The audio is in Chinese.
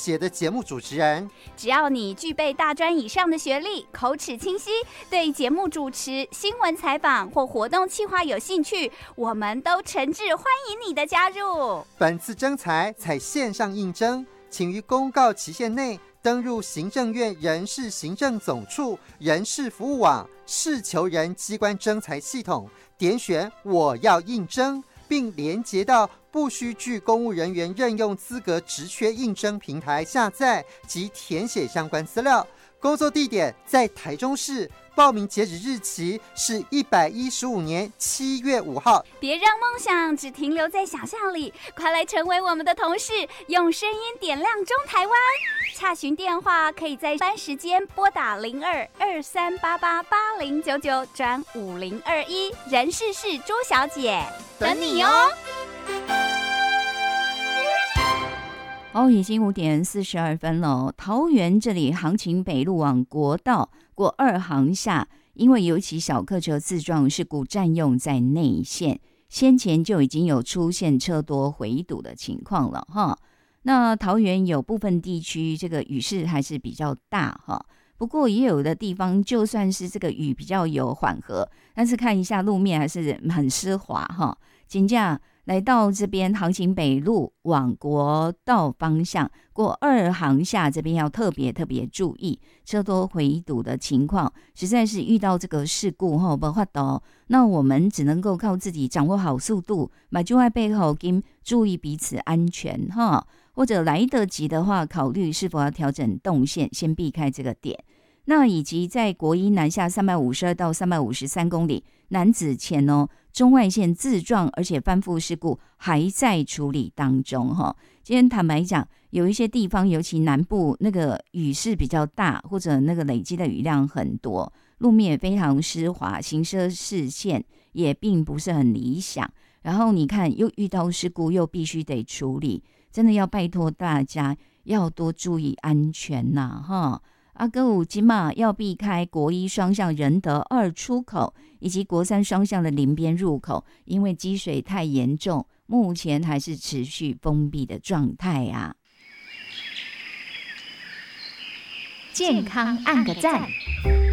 写的节目主持人。 只要你具备大专以上的学历，口齿清晰，对节目主持、新闻采访或活动企划有兴趣，我们都诚挚欢迎你的加入。 本次征才采线上应征，请于公告期限内登入行政院人事行政总处人事服务网事求人机关征才系统，点选我要应征，并连结到不需具公务人员任用资格职缺应征平台下载及填写相关资料。工作地点在台中市，报名截止日期是115年7月5号。 别让梦想只停留在想象里，快来成为我们的同事，用声音点亮中台湾。洽询电话可以在班时间拨打0223888099转5021，人事是朱小姐，等你哦。 已经5点42分了。桃园这里行情北路往国道过2航下，因为尤其小客车自撞事故占用在内线，先前就已经有出现车多回堵的情况了哈。那桃园有部分地区这个雨势还是比较大哈，不过也有的地方就算是这个雨比较有缓和，但是看一下路面还是很湿滑哈。真的来到这边行情北路往国道方向过2航下，这边要特别注意车多回堵的情况，实在是遇到这个事故没办法，那我们只能够靠自己掌握好速度，把就在背后跟注意彼此安全哈，或者来得及的话考虑是否要调整动线，先避开这个点。那以及在国一南下352到353公里楠梓前中外线自撞而且翻覆事故还在处理当中哈。今天坦白讲，有一些地方尤其南部那个雨势比较大，或者那个累积的雨量很多，路面也非常湿滑，行车视线也并不是很理想。然后你看又遇到事故又必须得处理，真的要拜托大家要多注意安全呐哈。还有现在要避开国一双向仁德2出口以及国3双向的林边入口，因为积水太严重，目前还是持续封闭的状态啊。 健康按个赞。